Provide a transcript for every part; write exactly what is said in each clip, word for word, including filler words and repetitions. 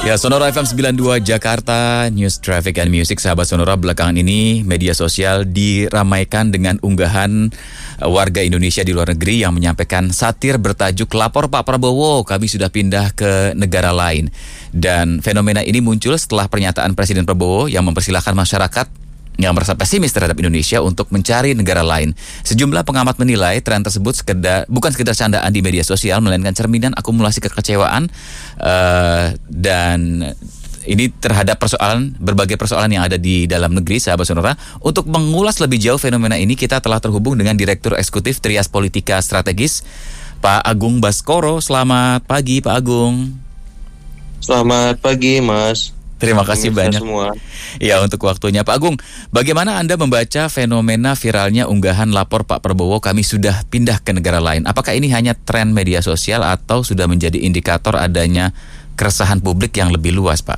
Ya, Sonora F M sembilan puluh dua Jakarta, News, Traffic, and Music. Sahabat Sonora, belakangan ini media sosial diramaikan dengan unggahan uh, warga Indonesia di luar negeri yang menyampaikan satir bertajuk "Lapor Pak Prabowo, kami sudah pindah ke negara lain". Dan fenomena ini muncul setelah pernyataan Presiden Prabowo yang mempersilahkan masyarakat yang merasa pesimis terhadap Indonesia untuk mencari negara lain. Sejumlah pengamat menilai tren tersebut sekedar, bukan sekedar candaan di media sosial, melainkan cerminan akumulasi kekecewaan uh, dan ini terhadap persoalan, berbagai persoalan yang ada di dalam negeri, sahabat Sonora. Untuk mengulas lebih jauh fenomena ini, kita telah terhubung dengan Direktur Eksekutif Trias Politika Strategis, Pak Agung Baskoro. Selamat pagi, Pak Agung. Selamat pagi, Mas. Terima kasih banyak semua. Ya, untuk waktunya, Pak Agung. Bagaimana Anda membaca fenomena viralnya unggahan lapor Pak Prabowo kami sudah pindah ke negara lain? Apakah ini hanya tren media sosial atau sudah menjadi indikator adanya keresahan publik yang lebih luas, Pak?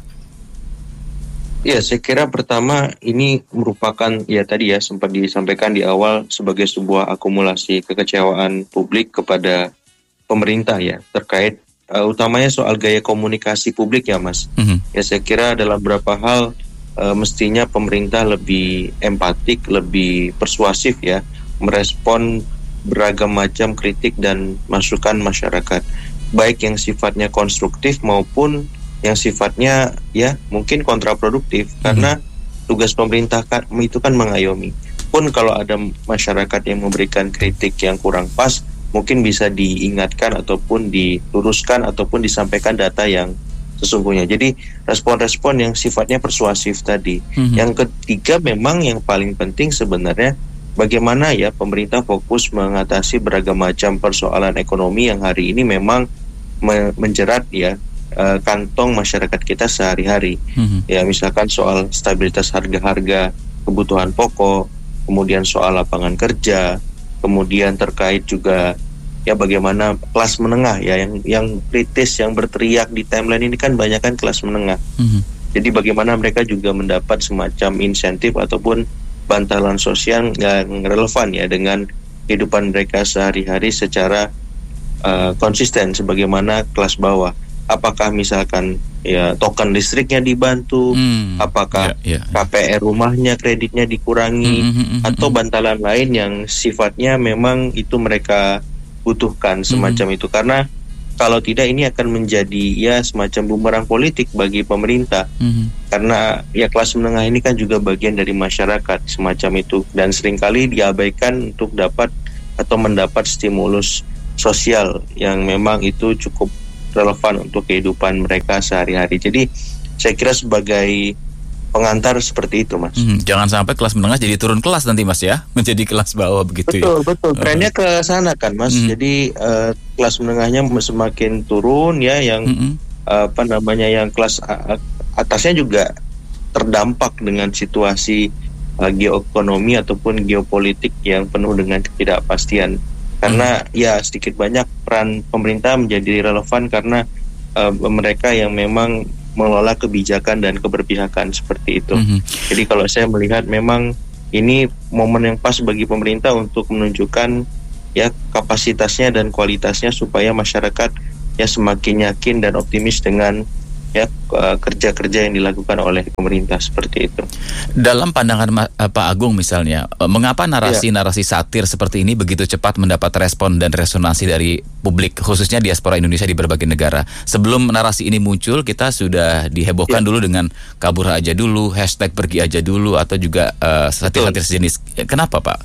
Ya, saya kira pertama ini merupakan, ya tadi ya sempat disampaikan di awal, sebagai sebuah akumulasi kekecewaan publik kepada pemerintah ya, terkait Uh, utamanya soal gaya komunikasi publik ya, Mas. Mm-hmm. Ya, saya kira dalam beberapa hal uh, mestinya pemerintah lebih empatik, lebih persuasif ya, merespon beragam macam kritik dan masukan masyarakat, baik yang sifatnya konstruktif maupun yang sifatnya ya mungkin kontraproduktif. Mm-hmm. Karena tugas pemerintah kan, itu kan mengayomi. Pun kalau ada masyarakat yang memberikan kritik yang kurang pas, mungkin bisa diingatkan ataupun diluruskan ataupun disampaikan data yang sesungguhnya. Jadi respon-respon yang sifatnya persuasif tadi. Mm-hmm. Yang ketiga memang yang paling penting sebenarnya bagaimana ya pemerintah fokus mengatasi beragam macam persoalan ekonomi yang hari ini memang me- menjerat ya uh, kantong masyarakat kita sehari-hari. Mm-hmm. Ya, misalkan soal stabilitas harga-harga kebutuhan pokok, kemudian soal lapangan kerja, kemudian terkait juga ya bagaimana kelas menengah ya yang yang kritis, yang berteriak di timeline ini kan banyak kan kelas menengah. Mm-hmm. Jadi bagaimana mereka juga mendapat semacam insentif ataupun bantalan sosial yang relevan ya dengan kehidupan mereka sehari-hari secara uh, konsisten sebagaimana kelas bawah. Apakah misalkan ya token listriknya dibantu, hmm, apakah yeah, yeah. K P R rumahnya kreditnya dikurangi, mm, mm, mm, atau bantalan lain yang sifatnya memang itu mereka butuhkan semacam mm. itu. Karena kalau tidak ini akan menjadi ya semacam bumerang politik bagi pemerintah. Mm. Karena ya kelas menengah ini kan juga bagian dari masyarakat semacam itu, dan seringkali diabaikan untuk dapat atau mendapat stimulus sosial yang memang itu cukup relevan untuk kehidupan mereka sehari-hari. Jadi saya kira sebagai pengantar seperti itu, Mas. Hmm, jangan sampai kelas menengah jadi turun kelas nanti, Mas ya, menjadi kelas bawah begitu. Betul, ya. Betul, trennya uh-huh. ke sana kan, Mas. Hmm. Jadi uh, kelas menengahnya semakin turun ya, yang hmm. uh, apa namanya yang kelas atasnya juga terdampak dengan situasi uh, geoekonomi ataupun geopolitik yang penuh dengan ketidakpastian. Karena hmm. ya sedikit banyak peran pemerintah menjadi relevan karena uh, mereka yang memang mengelola kebijakan dan keberpihakan seperti itu. Hmm. Jadi kalau saya melihat memang ini momen yang pas bagi pemerintah untuk menunjukkan ya kapasitasnya dan kualitasnya supaya masyarakat ya semakin yakin dan optimis dengan ya kerja-kerja yang dilakukan oleh pemerintah seperti itu. Dalam pandangan Pak Agung misalnya, mengapa narasi-narasi satir seperti ini begitu cepat mendapat respon dan resonansi dari publik, khususnya diaspora Indonesia di berbagai negara? Sebelum narasi ini muncul, kita sudah dihebohkan ya. dulu dengan kabur aja dulu, hashtag pergi aja dulu, atau juga uh, satir-satir sejenis. Kenapa, Pak?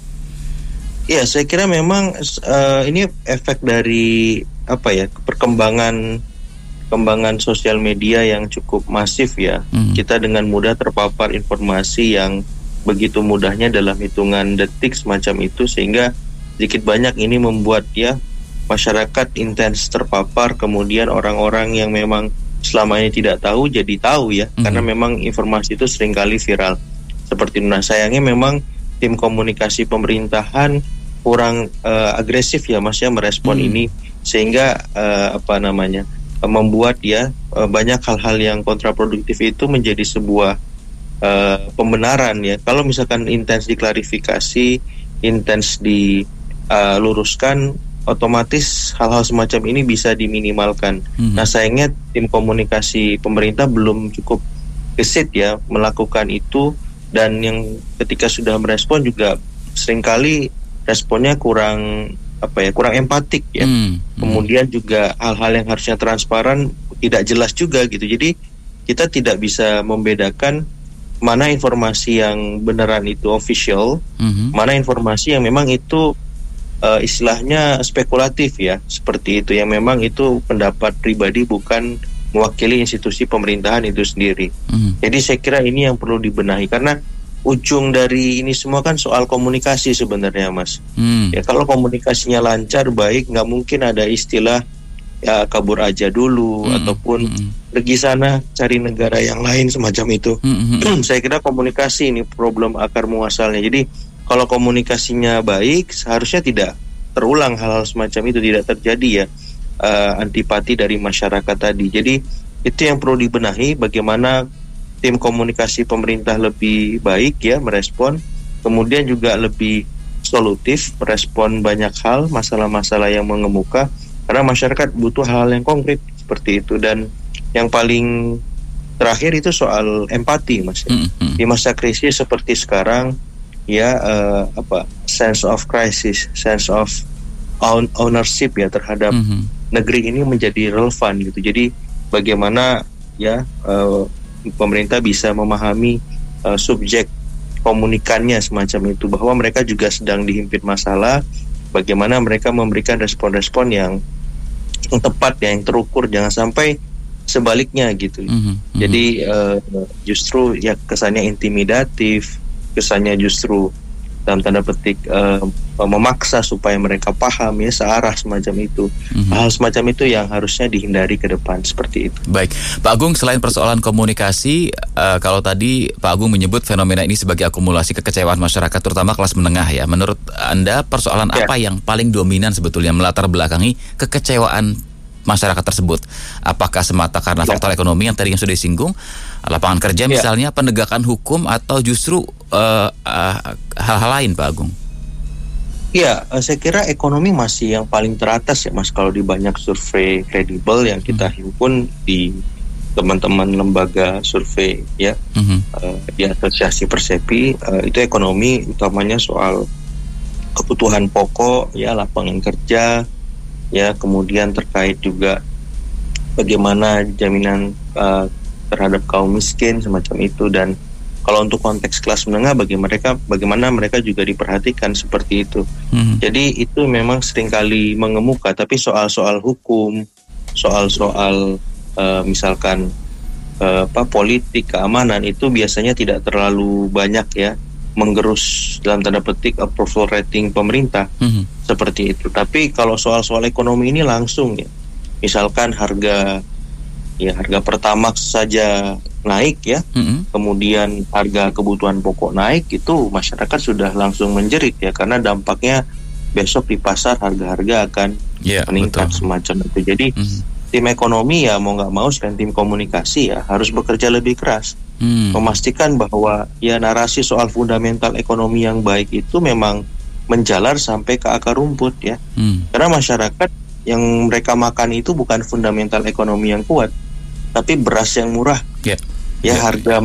Ya, saya kira memang uh, ini efek dari apa ya perkembangan Kembangan sosial media yang cukup masif ya. Mm-hmm. Kita dengan mudah terpapar informasi yang begitu mudahnya dalam hitungan detik semacam itu, sehingga sedikit banyak ini membuat ya masyarakat intens terpapar, kemudian orang-orang yang memang selama ini tidak tahu jadi tahu ya, mm-hmm. karena memang informasi itu seringkali viral seperti itu. Nah, sayangnya memang tim komunikasi pemerintahan kurang uh, agresif ya, Mas ya, merespon mm-hmm. ini, sehingga uh, apa namanya membuat ya banyak hal-hal yang kontraproduktif itu menjadi sebuah uh, pembenaran ya. Kalau misalkan intens diklarifikasi, intens diluruskan, otomatis hal-hal semacam ini bisa diminimalkan. Hmm. Nah sayangnya tim komunikasi pemerintah belum cukup gesit ya melakukan itu, dan yang ketika sudah merespon juga seringkali responnya kurang apa ya kurang empatik ya. Hmm. Hmm. Kemudian juga hal-hal yang harusnya transparan tidak jelas juga gitu. Jadi kita tidak bisa membedakan mana informasi yang beneran itu official, hmm. mana informasi yang memang itu Uh, istilahnya spekulatif ya, seperti itu, yang memang itu pendapat pribadi bukan mewakili institusi pemerintahan itu sendiri. Mm. Jadi saya kira ini yang perlu dibenahi, karena ujung dari ini semua kan soal komunikasi sebenarnya, Mas. Mm. Ya kalau komunikasinya lancar, baik, nggak mungkin ada istilah ya kabur aja dulu mm. ataupun mm. pergi sana cari negara yang lain semacam itu. Mm-hmm. Saya kira komunikasi ini problem akar muasalnya. Jadi kalau komunikasinya baik, seharusnya tidak terulang hal-hal semacam itu, tidak terjadi ya uh, antipati dari masyarakat tadi. Jadi itu yang perlu dibenahi, bagaimana tim komunikasi pemerintah lebih baik ya merespon, kemudian juga lebih solutif merespon banyak hal, masalah-masalah yang mengemuka, karena masyarakat butuh hal-hal yang konkret seperti itu. Dan yang paling terakhir itu soal empati, Mas. Mm-hmm. Di masa krisis seperti sekarang, ya uh, apa sense of crisis, sense of own, ownership ya terhadap mm-hmm. negeri ini menjadi relevan gitu. Jadi bagaimana ya uh, pemerintah bisa memahami uh, subjek komunikannya semacam itu, bahwa mereka juga sedang dihimpit masalah, bagaimana mereka memberikan respon-respon yang, yang tepat ya, yang terukur, jangan sampai sebaliknya gitu. Mm-hmm. Jadi uh, justru ya kesannya intimidatif, kesannya justru dalam tanda petik uh, memaksa supaya mereka paham ya, searah semacam itu. Mm-hmm. Hal semacam itu yang harusnya dihindari ke depan, seperti itu. Baik, Pak Agung, selain persoalan komunikasi, uh, kalau tadi Pak Agung menyebut fenomena ini sebagai akumulasi kekecewaan masyarakat, terutama kelas menengah ya. Menurut Anda persoalan ya. apa yang paling dominan sebetulnya melatar belakangi kekecewaan masyarakat tersebut? Apakah semata karena ya. faktor ekonomi yang tadi yang sudah disinggung, lapangan kerja ya. misalnya, penegakan hukum, atau justru uh, uh, hal-hal lain, Pak Agung? Ya, uh, saya kira ekonomi masih yang paling teratas ya, Mas. Kalau di banyak survei kredibel yang kita himpun di teman-teman lembaga survei ya, mm-hmm. uh, di Asosiasi Persepi, uh, itu ekonomi utamanya soal kebutuhan pokok ya, lapangan kerja ya, kemudian terkait juga bagaimana jaminan uh, terhadap kaum miskin semacam itu. Dan kalau untuk konteks kelas menengah, bagi mereka bagaimana mereka juga diperhatikan seperti itu. Hmm. Jadi itu memang seringkali mengemuka, tapi soal-soal hukum, soal-soal uh, misalkan uh, apa politik, keamanan, itu biasanya tidak terlalu banyak ya menggerus dalam tanda petik approval rating pemerintah, mm-hmm. seperti itu. Tapi kalau soal-soal ekonomi ini langsung ya, misalkan harga ya harga Pertamax saja naik ya, mm-hmm. kemudian harga kebutuhan pokok naik, itu masyarakat sudah langsung menjerit ya, karena dampaknya besok di pasar harga-harga akan yeah, meningkat betul. semacam itu. Jadi mm-hmm. tim ekonomi ya mau nggak mau, dan tim komunikasi ya harus bekerja lebih keras. Hmm. Memastikan bahwa ya narasi soal fundamental ekonomi yang baik itu memang menjalar sampai ke akar rumput ya. Hmm. Karena masyarakat yang mereka makan itu bukan fundamental ekonomi yang kuat, tapi beras yang murah. Yeah. Ya yeah. harga